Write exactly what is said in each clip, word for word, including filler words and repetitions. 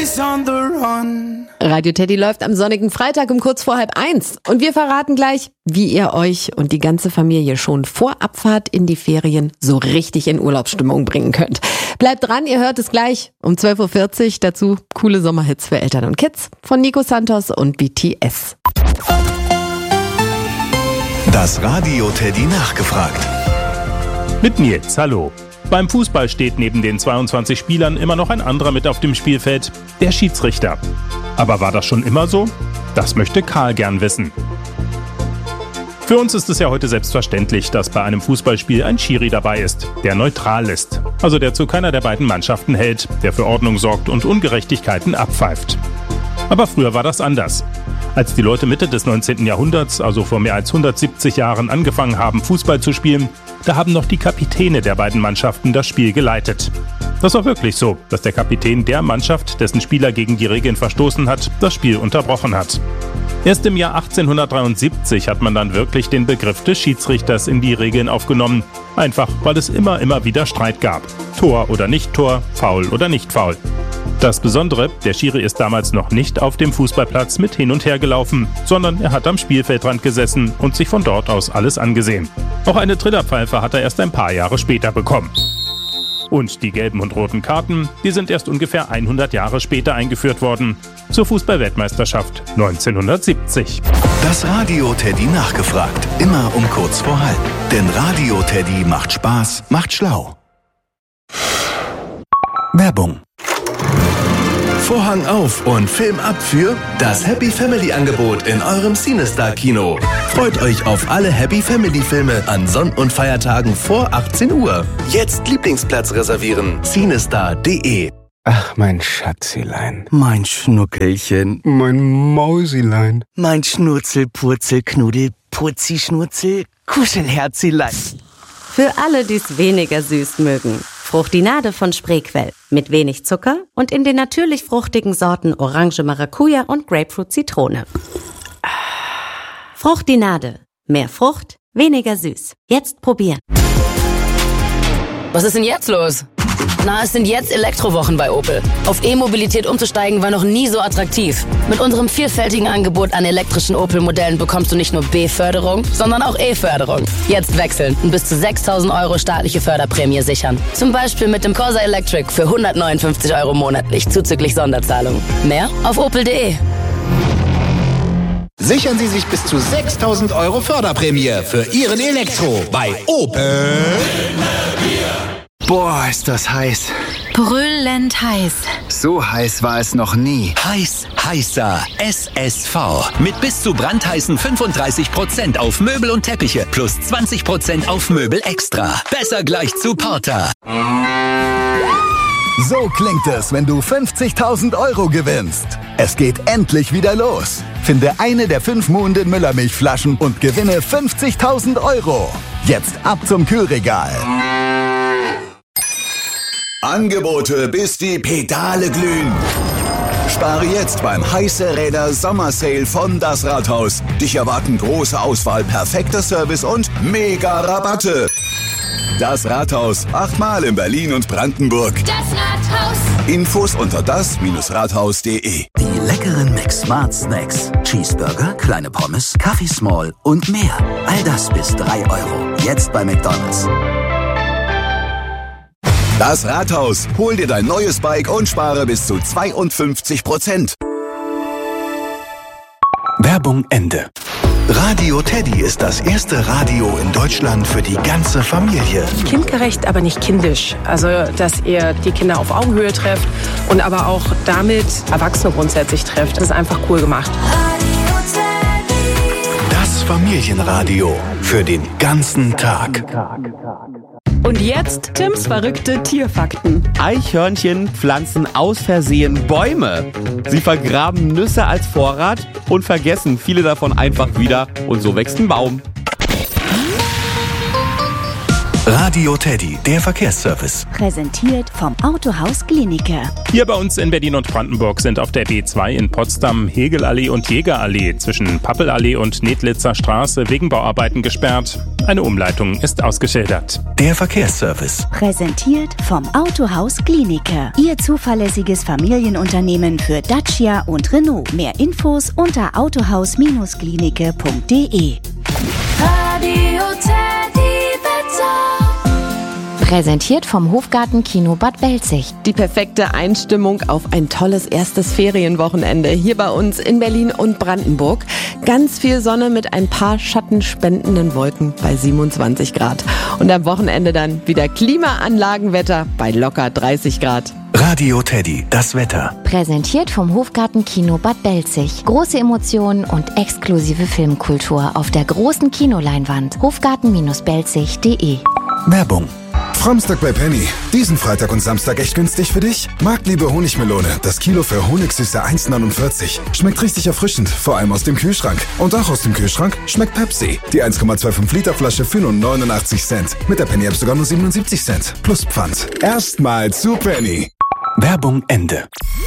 Radio Teddy läuft am sonnigen Freitag um kurz vor halb eins. Und wir verraten gleich, wie ihr euch und die ganze Familie schon vor Abfahrt in die Ferien so richtig in Urlaubsstimmung bringen könnt. Bleibt dran, ihr hört es gleich um zwölf Uhr vierzig. Dazu coole Sommerhits für Eltern und Kids von Nico Santos und B T S. Das Radio Teddy nachgefragt. Mit Nils, hallo. Beim Fußball steht neben den zweiundzwanzig Spielern immer noch ein anderer mit auf dem Spielfeld, der Schiedsrichter. Aber war das schon immer so? Das möchte Karl gern wissen. Für uns ist es ja heute selbstverständlich, dass bei einem Fußballspiel ein Schiri dabei ist, der neutral ist. Also der zu keiner der beiden Mannschaften hält, der für Ordnung sorgt und Ungerechtigkeiten abpfeift. Aber früher war das anders. Als die Leute Mitte des neunzehnten Jahrhunderts, also vor mehr als hundertsiebzig Jahren, angefangen haben, Fußball zu spielen, da haben noch die Kapitäne der beiden Mannschaften das Spiel geleitet. Das war wirklich so, dass der Kapitän der Mannschaft, dessen Spieler gegen die Regeln verstoßen hat, das Spiel unterbrochen hat. Erst im Jahr achtzehnhundertdreiundsiebzig hat man dann wirklich den Begriff des Schiedsrichters in die Regeln aufgenommen. Einfach, weil es immer, immer wieder Streit gab. Tor oder nicht Tor, Foul oder nicht Foul. Das Besondere, der Schiri ist damals noch nicht auf dem Fußballplatz mit hin und her gelaufen, sondern er hat am Spielfeldrand gesessen und sich von dort aus alles angesehen. Auch eine Trillerpfeife hat er erst ein paar Jahre später bekommen. Und die gelben und roten Karten, die sind erst ungefähr hundert Jahre später eingeführt worden. Zur Fußball-Weltmeisterschaft neunzehnhundertsiebzig. Das Radio Teddy nachgefragt. Immer um kurz vor halb. Denn Radio Teddy macht Spaß, macht schlau. Werbung. Vorhang auf und Film ab für das Happy Family Angebot in eurem Cinestar Kino. Freut euch auf alle Happy Family Filme an Sonn- und Feiertagen vor achtzehn Uhr. Jetzt Lieblingsplatz reservieren. cinestar punkt de. Ach, mein Schatzilein. Mein Schnuckelchen. Mein Mausilein. Mein Schnurzel, Purzel, Knuddel, Purzi, Schnurzel, Kuschelherzilein. Für alle, die es weniger süß mögen. Fruchtinade von Spreequell. Mit wenig Zucker und in den natürlich fruchtigen Sorten Orange Maracuja und Grapefruit Zitrone. Fruchtinade. Mehr Frucht, weniger süß. Jetzt probieren. Was ist denn jetzt los? Na, es sind jetzt Elektrowochen bei Opel. Auf E-Mobilität umzusteigen war noch nie so attraktiv. Mit unserem vielfältigen Angebot an elektrischen Opel-Modellen bekommst du nicht nur B-Förderung, sondern auch E-Förderung. Jetzt wechseln und bis zu sechstausend Euro staatliche Förderprämie sichern. Zum Beispiel mit dem Corsa Electric für hundertneunundfünfzig Euro monatlich zuzüglich Sonderzahlung. Mehr auf opel punkt de. Sichern Sie sich bis zu sechstausend Euro Förderprämie für Ihren Elektro bei Opel. Boah, ist das heiß. Brüllend heiß. So heiß war es noch nie. Heiß, heißer. S S V. Mit bis zu brandheißen fünfunddreißig Prozent auf Möbel und Teppiche plus zwanzig Prozent auf Möbel extra. Besser gleich zu Porter. So klingt es, wenn du fünfzigtausend Euro gewinnst. Es geht endlich wieder los. Finde eine der fünf Muhnden Müllermilchflaschen und gewinne fünfzigtausend Euro. Jetzt ab zum Kühlregal. Angebote, bis die Pedale glühen. Spare jetzt beim Heiße Räder Sommersale von Das Rathaus. Dich erwarten große Auswahl, perfekter Service und mega Rabatte. Das Rathaus, achtmal in Berlin und Brandenburg. Das Rathaus. Infos unter das Rathaus punkt de. Die leckeren McSmart Snacks. Cheeseburger, kleine Pommes, Kaffee Small und mehr. All das bis drei Euro. Jetzt bei McDonald's. Das Rathaus. Hol dir dein neues Bike und spare bis zu zweiundfünfzig Prozent. Werbung Ende. Radio Teddy ist das erste Radio in Deutschland für die ganze Familie. Kindgerecht, aber nicht kindisch. Also, dass ihr die Kinder auf Augenhöhe trefft und aber auch damit Erwachsene grundsätzlich trefft. Das ist einfach cool gemacht. Das Familienradio für den ganzen Tag. Und jetzt Tims verrückte Tierfakten. Eichhörnchen pflanzen aus Versehen Bäume. Sie vergraben Nüsse als Vorrat und vergessen viele davon einfach wieder. Und so wächst ein Baum. Radio Radio Teddy, der Verkehrsservice. Präsentiert vom Autohaus Glienicke. Hier bei uns in Berlin und Brandenburg sind auf der B zwei in Potsdam Hegelallee und Jägerallee zwischen Pappelallee und Nedlitzer Straße wegen Bauarbeiten gesperrt. Eine Umleitung ist ausgeschildert. Der Verkehrsservice. Präsentiert vom Autohaus Glienicke. Ihr zuverlässiges Familienunternehmen für Dacia und Renault. Mehr Infos unter autohaus Bindestrich glienicke punkt de. Radio Teddy Wetter. Präsentiert vom Hofgarten Kino Bad Belzig. Die perfekte Einstimmung auf ein tolles erstes Ferienwochenende hier bei uns in Berlin und Brandenburg. Ganz viel Sonne mit ein paar schattenspendenden Wolken bei siebenundzwanzig Grad. Und am Wochenende dann wieder Klimaanlagenwetter bei locker dreißig Grad. Radio Teddy, das Wetter. Präsentiert vom Hofgarten Kino Bad Belzig. Große Emotionen und exklusive Filmkultur auf der großen Kinoleinwand. hofgarten Bindestrich belzig punkt de. Werbung. Framstag bei Penny. Diesen Freitag und Samstag echt günstig für dich? Marktliebe Honigmelone. Das Kilo für Honigsüße eins neunundvierzig. Schmeckt richtig erfrischend, vor allem aus dem Kühlschrank. Und auch aus dem Kühlschrank schmeckt Pepsi. Die eins Komma fünfundzwanzig Liter Flasche für nur neunundachtzig Cent. Mit der Penny App sogar nur siebenundsiebzig Cent. Plus Pfand. Erstmal zu Penny. Werbung Ende.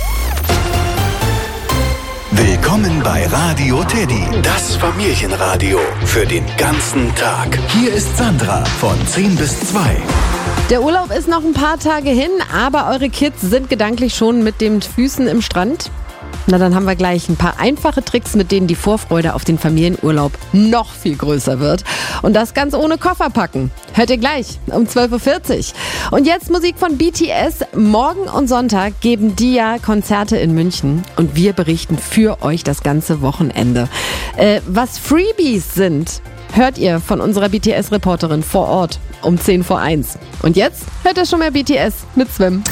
Willkommen bei Radio Teddy, das Familienradio für den ganzen Tag. Hier ist Sandra von zehn bis zwei. Der Urlaub ist noch ein paar Tage hin, aber eure Kids sind gedanklich schon mit den Füßen im Strand. Na, dann haben wir gleich ein paar einfache Tricks, mit denen die Vorfreude auf den Familienurlaub noch viel größer wird. Und das ganz ohne Koffer packen. Hört ihr gleich um zwölf Uhr vierzig. Und jetzt Musik von B T S. Morgen und Sonntag geben die ja Konzerte in München. Und wir berichten für euch das ganze Wochenende. Äh, was Freebies sind, hört ihr von unserer B T S-Reporterin vor Ort um zehn vor eins. Und jetzt hört ihr schon mehr B T S mit Swim.